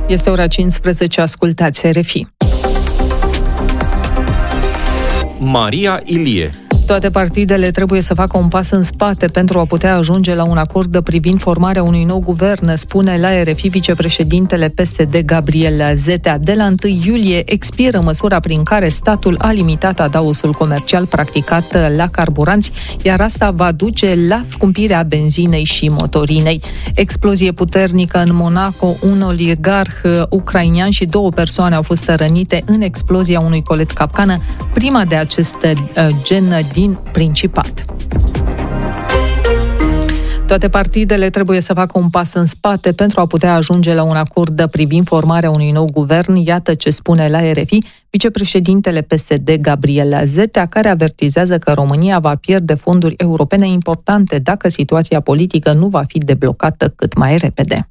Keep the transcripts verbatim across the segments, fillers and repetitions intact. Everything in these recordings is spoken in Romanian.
Este ora cincisprezece, ascultați R F I. Maria Ilie. Toate partidele trebuie să facă un pas în spate pentru a putea ajunge la un acord privind formarea unui nou guvern, spune la R F I vicepreședintele P S D Gabriel Zetea. De la întâi iulie expiră măsura prin care statul a limitat adaosul comercial practicat la carburanți, iar asta va duce la scumpirea benzinei și motorinei. Explozie puternică în Monaco, un oligarh ucrainean și două persoane au fost rănite în explozia unui colet capcană, prima de acest gen din Principat. Toate partidele trebuie să facă un pas în spate pentru a putea ajunge la un acord privind formarea unui nou guvern, iată ce spune la R F I vicepreședintele P S D Gabriel Zetea, care avertizează că România va pierde fonduri europene importante dacă situația politică nu va fi deblocată cât mai repede.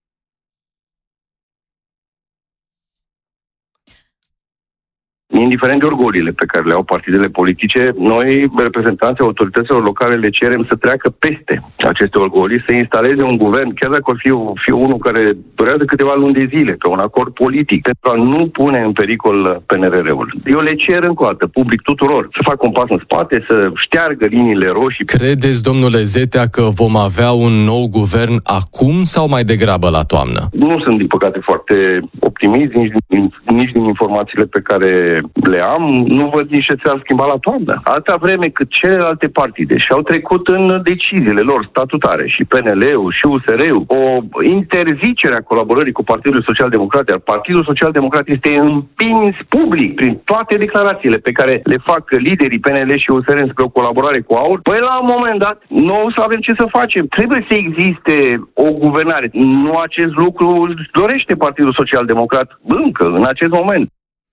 Indiferent de orgoliile pe care le au partidele politice, noi, reprezentanții autorităților locale, le cerem să treacă peste aceste orgolii, să instaleze un guvern, chiar dacă ar fi, fi unul care durează câteva luni de zile, pe un acord politic, pentru a nu pune în pericol P N R R-ul. Eu le cer încă o dată, public tuturor, să facă un pas în spate, să șteargă liniile roșii. Credeți, domnule Zetea, că vom avea un nou guvern acum sau mai degrabă la toamnă? Nu sunt, din păcate, foarte optimist, nici din, nici din informațiile pe care le am, nu văd nici ce s-ar schimba la toamnă. Atâta vreme cât celelalte partide și-au trecut în deciziile lor statutare, și P N L-ul, și U S R-ul, o interzicere a colaborării cu Partidul Social Democrat, iar Partidul Social Democrat este împins public prin toate declarațiile pe care le fac liderii P N L și U S R spre o colaborare cu A U R, păi la un moment dat, nu o să avem ce să facem. Trebuie să existe o guvernare. Nu acest lucru dorește Partidul Social Democrat încă, în acest moment.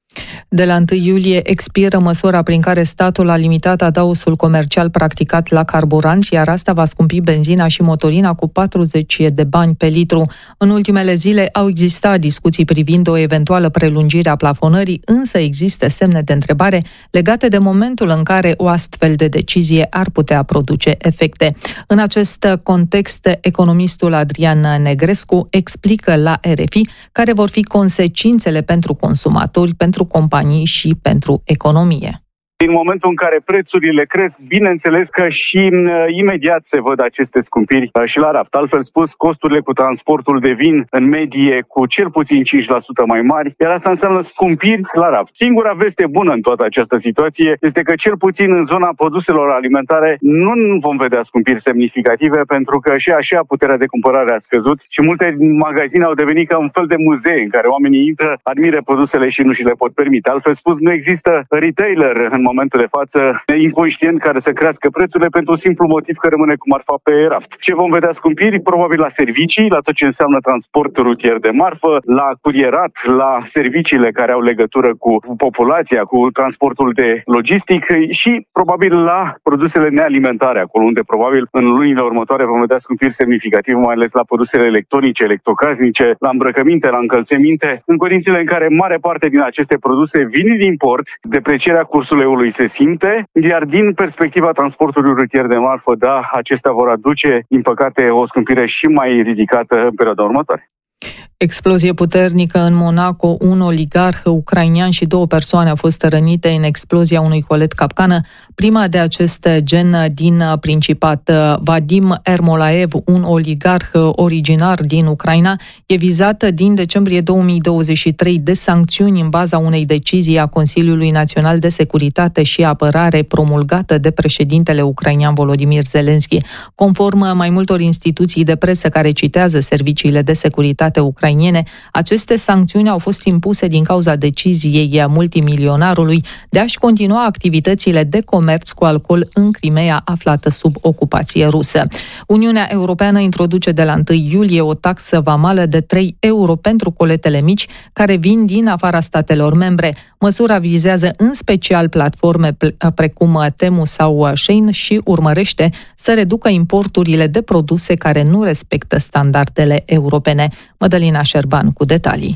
De la întâi iulie expiră măsura prin care statul a limitat adaosul comercial practicat la carburanți, iar asta va scumpi benzina și motorina cu patruzeci de bani pe litru. În ultimele zile au existat discuții privind o eventuală prelungire a plafonării, însă există semne de întrebare legate de momentul în care o astfel de decizie ar putea produce efecte. În acest context, economistul Adrian Negrescu explică la R F I care vor fi consecințele pentru consumatori, pentru companii și pentru economie. În momentul în care prețurile cresc, bineînțeles că și uh, imediat se văd aceste scumpiri uh, și la raft. Altfel spus, costurile cu transportul devin în medie cu cel puțin cinci la sută mai mari, iar asta înseamnă scumpiri la raft. Singura veste bună în toată această situație este că cel puțin în zona produselor alimentare nu vom vedea scumpiri semnificative, pentru că și așa puterea de cumpărare a scăzut și multe magazine au devenit ca un fel de muzee în care oamenii intră, admiră produsele și nu și le pot permite. Altfel spus, nu există retailer în momentul de față inconștient care să crească prețurile pentru simplu motiv că rămâne cu marfa pe raft. Ce vom vedea scumpiri? Probabil la servicii, la tot ce înseamnă transport rutier de marfă, la curierat, la serviciile care au legătură cu populația, cu transportul de logistic și probabil la produsele nealimentare, acolo unde probabil în lunile următoare vom vedea scumpiri semnificative, mai ales la produsele electronice, electrocasnice, la îmbrăcăminte, la încălțăminte, în condițiile în care mare parte din aceste produse vin din import, deprecierea cursului se simte, iar din perspectiva transportului rutier de marfă, da, acestea vor aduce, din păcate, o scumpire și mai ridicată în perioada următoare. Explozie puternică în Monaco, un oligarh ucrainean și două persoane au fost rănite în explozia unui colet capcană, prima de acest gen din Principat. Vadim Ermolaev, un oligarh originar din Ucraina, e vizat din decembrie două mii douăzeci și trei de sancțiuni în baza unei decizii a Consiliului Național de Securitate și Apărare promulgată de președintele ucrainean Volodymyr Zelensky. Conform mai multor instituții de presă care citează serviciile de securitate ucrainene, aceste sancțiuni au fost impuse din cauza deciziei multimilionarului de a-și continua activitățile de comerț cu alcool în Crimea, aflată sub ocupație rusă. Uniunea Europeană introduce de la întâi iulie o taxă vamală de trei euro pentru coletele mici care vin din afara statelor membre. Măsura vizează în special platforme precum Temu sau Shein și urmărește să reducă importurile de produse care nu respectă standardele europene. Mădălina Șerban cu detalii.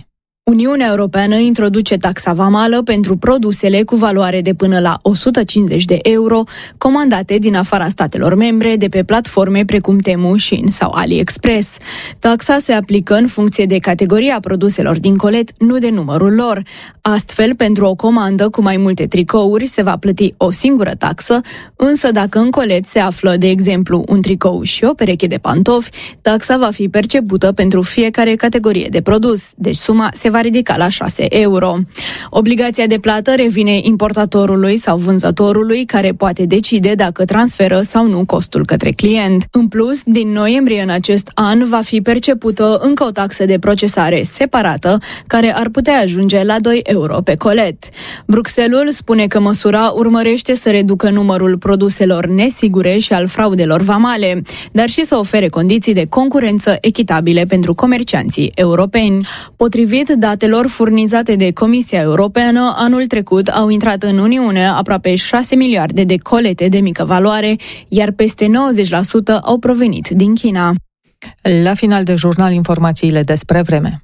Uniunea Europeană introduce taxa vamală pentru produsele cu valoare de până la o sută cincizeci de euro comandate din afara statelor membre de pe platforme precum Temu, Shein sau AliExpress. Taxa se aplică în funcție de categoria produselor din colet, nu de numărul lor. Astfel, pentru o comandă cu mai multe tricouri se va plăti o singură taxă, însă dacă în colet se află, de exemplu, un tricou și o pereche de pantofi, taxa va fi percepută pentru fiecare categorie de produs, deci suma se va ridica la șase euro. Obligația de plată revine importatorului sau vânzătorului, care poate decide dacă transferă sau nu costul către client. În plus, din noiembrie în acest an va fi percepută încă o taxă de procesare separată, care ar putea ajunge la doi euro pe colet. Bruxelles spune că măsura urmărește să reducă numărul produselor nesigure și al fraudelor vamale, dar și să ofere condiții de concurență echitabile pentru comercianții europeni. Potrivit datelor furnizate de Comisia Europeană, anul trecut au intrat în Uniune aproape șase miliarde de colete de mică valoare, iar peste nouăzeci la sută au provenit din China. La final de jurnal, informațiile despre vreme.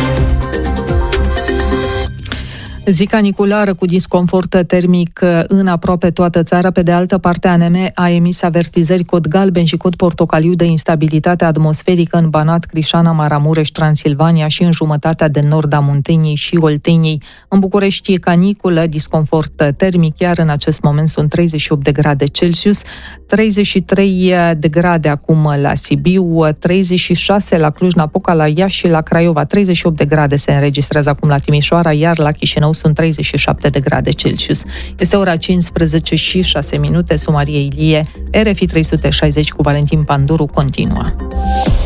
Zi caniculară cu disconfort termic în aproape toată țara. Pe de altă parte, A N M a emis avertizări cod galben și cod portocaliu de instabilitate atmosferică în Banat, Crișana, Maramureș, Transilvania și în jumătatea de nord a Munteniei și Olteniei. În București e caniculă, disconfort termic, iar în acest moment sunt treizeci și opt de grade Celsius, treizeci și trei de grade acum la Sibiu, treizeci și șase la Cluj-Napoca, la Iași și la Craiova, treizeci și opt de grade se înregistrează acum la Timișoara, iar la Chișinău sunt treizeci și șapte de grade Celsius. Este ora cincisprezece și șase minute. Sumarie Ilie, R F I trei sute șaizeci cu Valentin Panduru continuă.